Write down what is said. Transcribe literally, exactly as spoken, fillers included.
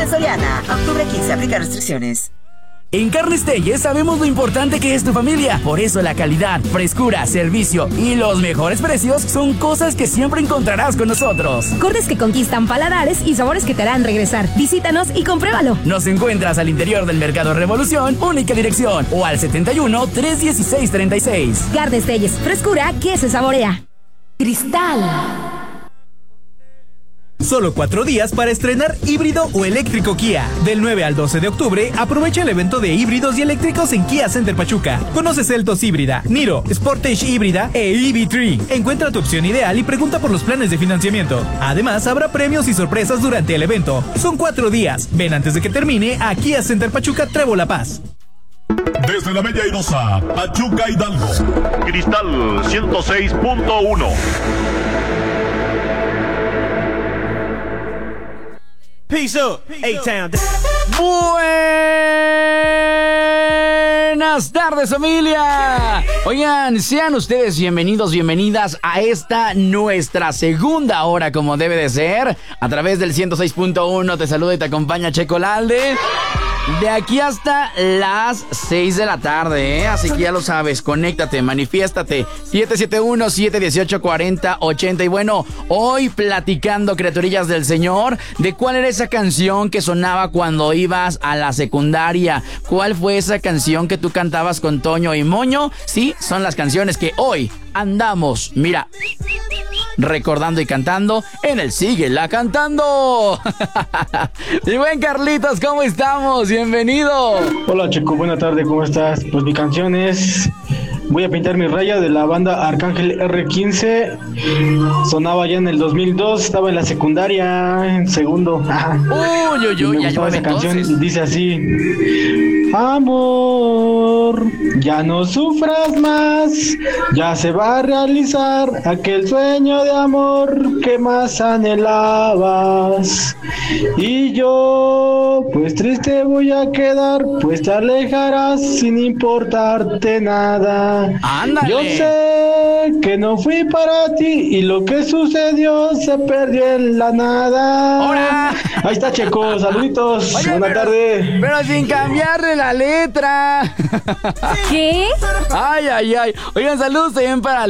Farmacias Soriana. Octubre quince, aplica restricciones. En Carnes Telles sabemos lo importante que es tu familia. Por eso la calidad, frescura, servicio y los mejores precios son cosas que siempre encontrarás con nosotros. Cortes que conquistan paladares y sabores que te harán regresar. Visítanos y compruébalo. Nos encuentras al interior del Mercado Revolución, única dirección, o al setenta y uno, trescientos dieciséis, treinta y seis. Carnes Telles, frescura que se saborea. Cristal. Solo cuatro días para estrenar híbrido o eléctrico Kia. Del nueve al doce de octubre, aprovecha el evento de híbridos y eléctricos en Kia Center Pachuca. Conoce Seltos híbrida, Niro, Sportage híbrida e E V tres. Encuentra tu opción ideal y pregunta por los planes de financiamiento. Además, habrá premios y sorpresas durante el evento. Son cuatro días. Ven antes de que termine a Kia Center Pachuca Trevo La Paz. Desde la Bella Irosa, Pachuca Hidalgo. Cristal ciento seis punto uno. Peace up, A-Town. Buenas tardes, familia. Oigan, sean ustedes bienvenidos, bienvenidas a esta nuestra segunda hora, como debe de ser. A través del ciento seis punto uno te saluda y te acompaña Checo Lalde. De aquí hasta las seis de la tarde, ¿eh? Así que ya lo sabes, conéctate, manifiéstate. siete siete uno, siete uno ocho, cuatro cero ocho cero. Y bueno, hoy platicando, criaturillas del Señor, de cuál era esa canción que sonaba cuando ibas a la secundaria. ¿Cuál fue esa canción que tú cantabas con Toño y Moño? Sí, son las canciones que hoy andamos, mira, recordando y cantando en el Síguela Cantando. Y buen Carlitos, ¿cómo estamos? Bienvenido. Hola, Checo, buena tarde, ¿cómo estás? Pues mi canción es Voy a pintar mi raya, de la banda Arcángel erre quince. Sonaba ya en el dos mil dos, estaba en la secundaria, en segundo. Uy, uy, uy, me ya gustaba esa entonces. canción, dice así: amor, ya no sufras más, ya se va a realizar aquel sueño de amor que más anhelabas. Y yo, pues triste voy a quedar, pues te alejarás sin importarte nada. ¡Ándale! Yo sé que no fui para ti y lo que sucedió se perdió en la nada. ¡Hola! Ahí está, Checo, saluditos. Oye, buena pero, tarde. Pero sin cambiarle la letra. ¿Qué? Ay, ay, ay. Oigan, saludos también para